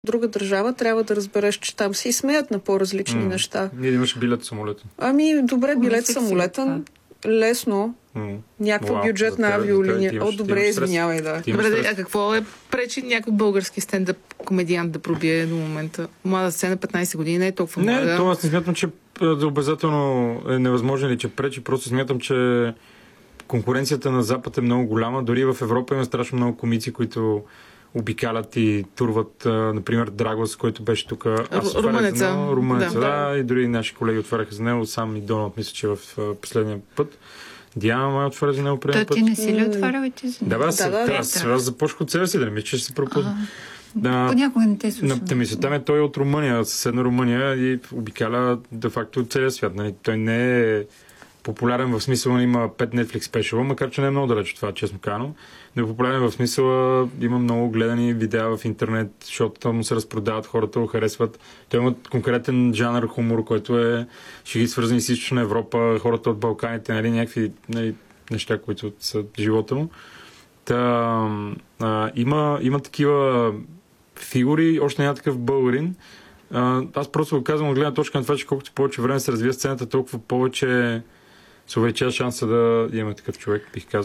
друга държава, трябва да разбереш, че там се и смеят на по-различни неща. Ние имаш билет самолетен. Ами, добре, билет самолетен, лесно. Някаква бюджетна авиолиния. Добре, извинявай, да. Добре, а какво пречи някой български стендъп комедиант да пробие до момента? Млада сцена, 15 години, не е толкова млада. Не, това аз не смятам, че обязателно е невъзможно или че пречи. Просто смятам, че конкуренцията на Запад е много голяма. Дори в Европа има страшно много комици, които обикалят и турват, например, Драгос, който беше тук. Румънеца, да. И дори наши колеги отваряха за него. Сам и Доналд, мисля, че в последния път. Диана май отваря за него предния път. Ти не си ли отварял и ти за него? Аз започвах от себе си, да не мисля, че ще се пропусна. Понякога не те слушам. Мисълта ми, той е от Румъния, съседна Румъния и обикаля де-факто целия свят. Нали? Той не е популярен в смисъл, има 5 Netflix спешъла, макар че не е много далеч от това, честно казано. Но е популярен в смисъл, има много гледани видеа в интернет, защото там му се разпродават, хората го харесват. Той има конкретен жанр хумор, който е шеги свързани с Източна Европа, хората от Балканите, нали, някакви неща, които са живота му. Има такива фигури, още няма такъв българин. Аз просто го казвам от гледна точка на това, че колкото повече време се развива сцената, толкова повече се увеличава шанса да имаме такъв човек, бих казал.